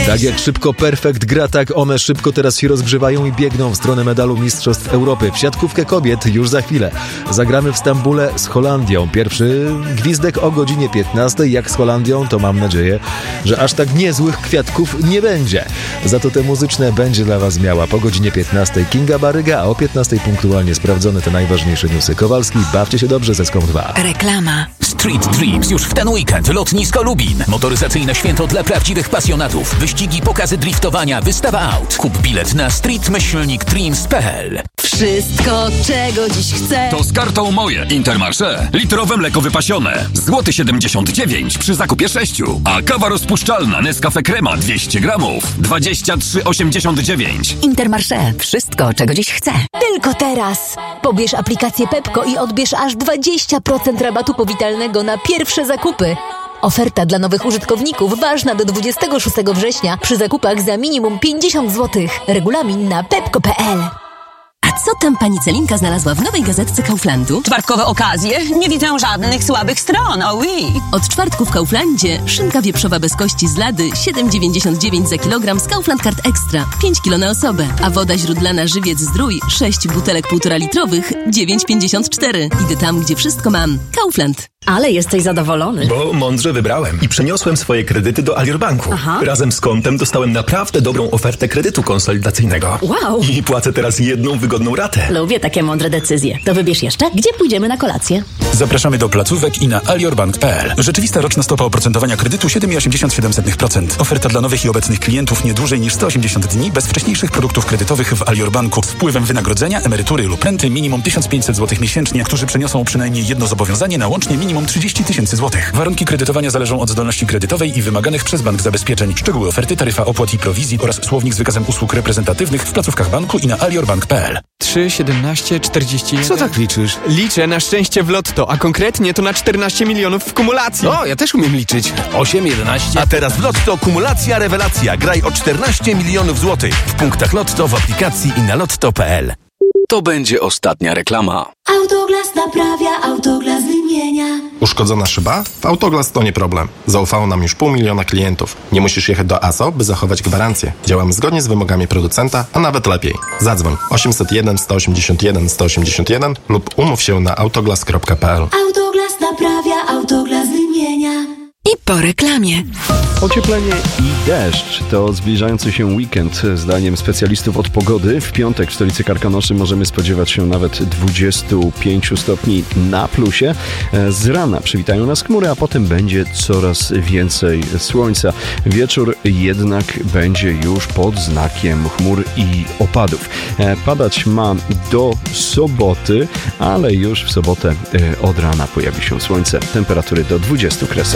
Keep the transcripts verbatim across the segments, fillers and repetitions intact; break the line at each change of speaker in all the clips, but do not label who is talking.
Tak jak szybko Perfekt gra, tak one szybko teraz się rozgrzewają i biegną w stronę medalu Mistrzostw Europy. W siatkówkę kobiet już za chwilę. Zagramy w Stambule z Holandią. Pierwszy gwizdek o godzinie piętnastej. Jak z Holandią, to mam nadzieję, że aż tak niezłych kwiatków nie będzie. Za to te muzyczne będzie dla was miała po godzinie piętnastej Kinga Baryga, a o piętnastej punktualnie sprawdzone te najważniejsze newsy. Kowalski, bawcie się dobrze ze Skom dwa.
Reklama.
Street Trips już w ten weekend. Lotnisko Lubin. Motoryzacyjne święto dla prawdziwych pasjonatów. Wyścigi, pokazy driftowania, wystawa aut. Kup bilet na street myślnik dreams kropka p l.
Wszystko, czego dziś chcę.
To z kartą Moje Intermarché. Litrowe mleko wypasione. Złoty siedemdziesiąt dziewięć przy zakupie sześciu. A kawa rozpuszczalna Nescafe Crema dwieście gramów. dwadzieścia trzy osiemdziesiąt dziewięć.
Intermarché. Wszystko, czego dziś chcę.
Tylko teraz. Pobierz aplikację Pepko i odbierz aż dwadzieścia procent rabatu powitalnego na pierwsze zakupy. Oferta dla nowych użytkowników ważna do dwudziestego szóstego września przy zakupach za minimum pięćdziesiąt złotych. Regulamin na pepko kropka p l.
A co tam pani Celinka znalazła w nowej gazetce Kauflandu?
Czwartkowe okazje? Nie widzę żadnych słabych stron, oh oui.
Od czwartku w Kauflandzie szynka wieprzowa bez kości z lady siedem dziewięćdziesiąt dziewięć za kilogram z Kaufland Card Extra, pięć kilo na osobę. A woda źródlana Żywiec Zdrój, sześć butelek półtora litrowych, dziewięć pięćdziesiąt cztery. Idę tam, gdzie wszystko mam. Kaufland.
Ale jesteś zadowolony.
Bo mądrze wybrałem i przeniosłem swoje kredyty do Alior Banku.
Aha.
Razem z kontem dostałem naprawdę dobrą ofertę kredytu konsolidacyjnego.
Wow.
I płacę teraz jedną wygodną ratę.
Lubię takie mądre decyzje. To wybierz jeszcze, gdzie pójdziemy na kolację.
Zapraszamy do placówek i na aliorbank kropka p l. Rzeczywista roczna stopa oprocentowania kredytu siedem przecinek osiemdziesiąt siedem procent. Oferta dla nowych i obecnych klientów nie dłużej niż sto osiemdziesiąt dni bez wcześniejszych produktów kredytowych w Alior Banku z wpływem wynagrodzenia, emerytury lub renty minimum tysiąc pięćset złotych miesięcznie, którzy przeniosą przynajmniej jedno zobowiązanie na łącznie minimum trzydzieści tysięcy złotych. Warunki kredytowania zależą od zdolności kredytowej i wymaganych przez bank zabezpieczeń. Szczegóły oferty, taryfa opłat i prowizji oraz słownik z wykazem usług reprezentatywnych w placówkach banku i na aliorbank kropka p l.
trzy, siedemnaście, czterdzieści jeden.
Co tak liczysz?
Liczę na szczęście w lotto, a konkretnie to na czternaście milionów w kumulacji.
O, ja też umiem liczyć. osiem, jedenaście.
A teraz w Lotto kumulacja rewelacja. Graj o czternaście milionów złotych. W punktach Lotto, w aplikacji i na lotto kropka p l.
To będzie ostatnia reklama.
Autoglas naprawia, Autoglas wymienia.
Uszkodzona szyba? W Autoglas to nie problem. Zaufało nam już pół miliona klientów. Nie musisz jechać do A S O, by zachować gwarancję. Działamy zgodnie z wymogami producenta, a nawet lepiej. Zadzwoń osiemset jeden, sto osiemdziesiąt jeden, sto osiemdziesiąt jeden lub umów się na autoglas kropka p l.
Autoglas naprawia, Autoglas wymienia.
I po reklamie.
Ocieplenie i deszcz to zbliżający się weekend. Zdaniem specjalistów od pogody w piątek w stolicy Karkonoszy możemy spodziewać się nawet dwudziestu pięciu stopni na plusie. Z rana przywitają nas chmury, a potem będzie coraz więcej słońca. Wieczór jednak będzie już pod znakiem chmur i opadów. Padać ma do soboty, ale już w sobotę od rana pojawi się słońce. Temperatury do dwudziestu kresek.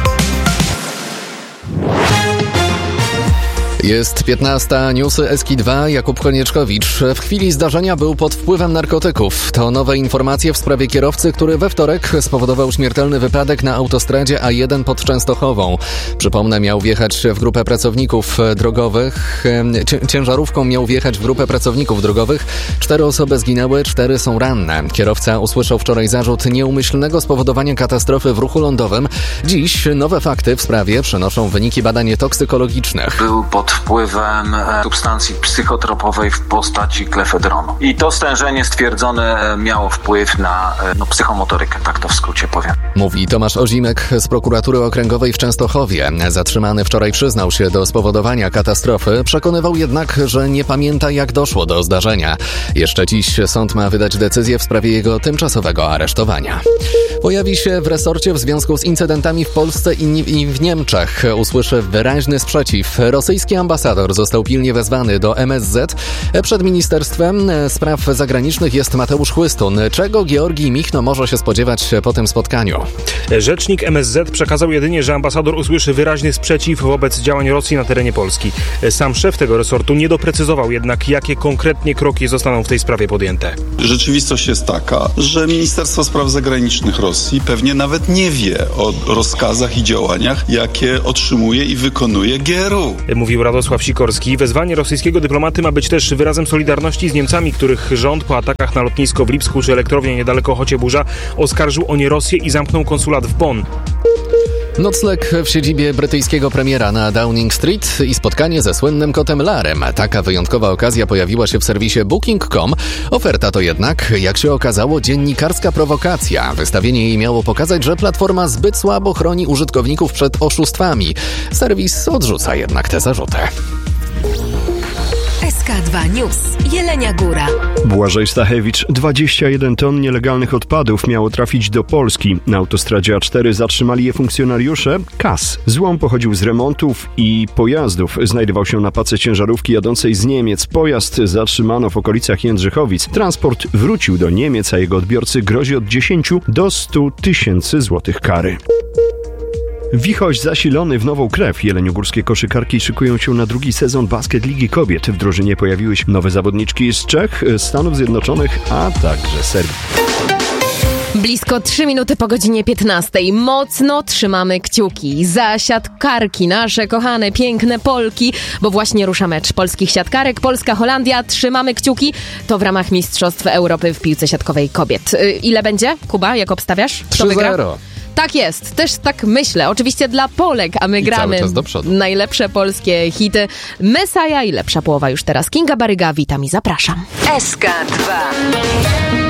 Jest piętnasta, newsy Eski dwa, Jakub Konieczkowicz. W chwili zdarzenia był pod wpływem narkotyków. To nowe informacje w sprawie kierowcy, który we wtorek spowodował śmiertelny wypadek na autostradzie A jeden pod Częstochową. Przypomnę, miał wjechać w grupę pracowników drogowych. Ciężarówką miał wjechać w grupę pracowników drogowych. Cztery osoby zginęły, cztery są ranne. Kierowca usłyszał wczoraj zarzut nieumyślnego spowodowania katastrofy w ruchu lądowym. Dziś nowe fakty w sprawie przynoszą wyniki badań toksykologicznych.
Był pod wpływem substancji psychotropowej w postaci klefedronu. I to stężenie stwierdzone miało wpływ na no, psychomotorykę, tak to w skrócie powiem.
Mówi Tomasz Ozimek z prokuratury okręgowej w Częstochowie. Zatrzymany wczoraj przyznał się do spowodowania katastrofy, przekonywał jednak, że nie pamięta, jak doszło do zdarzenia. Jeszcze dziś sąd ma wydać decyzję w sprawie jego tymczasowego aresztowania. Pojawi się w resorcie w związku z incydentami w Polsce i w Niemczech. Usłyszy wyraźny sprzeciw. Rosyjski ambasador został pilnie wezwany do M S Z. Przed Ministerstwem Spraw Zagranicznych jest Mateusz Chłystun. Czego Georgij Michno może się spodziewać po tym spotkaniu?
Rzecznik M S Z przekazał jedynie, że ambasador usłyszy wyraźny sprzeciw wobec działań Rosji na terenie Polski. Sam szef tego resortu nie doprecyzował jednak, jakie konkretnie kroki zostaną w tej sprawie podjęte.
Rzeczywistość jest taka, że Ministerstwo Spraw Zagranicznych Rosji pewnie nawet nie wie o rozkazach i działaniach, jakie otrzymuje i wykonuje G R U.
Mówił Radosław Sikorski. Wezwanie rosyjskiego dyplomaty ma być też wyrazem solidarności z Niemcami, których rząd po atakach na lotnisko w Lipsku czy elektrownię niedaleko Chocieburza oskarżył o nie Rosję i zamknął konsulat w Bonn.
Nocleg w siedzibie brytyjskiego premiera na Downing Street i spotkanie ze słynnym kotem Larem. Taka wyjątkowa okazja pojawiła się w serwisie booking kropka com. Oferta to jednak, jak się okazało, dziennikarska prowokacja. Wystawienie jej miało pokazać, że platforma zbyt słabo chroni użytkowników przed oszustwami. Serwis odrzuca jednak te zarzuty.
S K dwa News. Jelenia Góra.
Błażej Stachewicz. dwadzieścia jeden ton nielegalnych odpadów miało trafić do Polski. Na autostradzie A cztery zatrzymali je funkcjonariusze K A S. Złom pochodził z remontów i pojazdów. Znajdował się na pace ciężarówki jadącej z Niemiec. Pojazd zatrzymano w okolicach Jędrzychowic. Transport wrócił do Niemiec, a jego odbiorcy grozi od dziesięciu do stu tysięcy złotych kary. Wichoś zasilony w nową krew. Jeleniogórskie koszykarki szykują się na drugi sezon Basket Ligi Kobiet. W drużynie pojawiły się nowe zawodniczki z Czech, Stanów Zjednoczonych, a także Serbii.
Blisko trzy minuty po godzinie piętnastej. Mocno trzymamy kciuki za siatkarki, nasze kochane, piękne Polki, bo właśnie rusza mecz polskich siatkarek. Polska-Holandia. Trzymamy kciuki. To w ramach Mistrzostw Europy w piłce siatkowej kobiet. Ile będzie, Kuba, jak obstawiasz? Kto wygra?
trzy zero.
Tak jest, też tak myślę. Oczywiście dla Polek, a my
I
gramy
cały czas do przodu.
najlepsze polskie hity. Messiah i lepsza połowa już teraz. Kinga Baryga, witam i zapraszam.
S K dwa.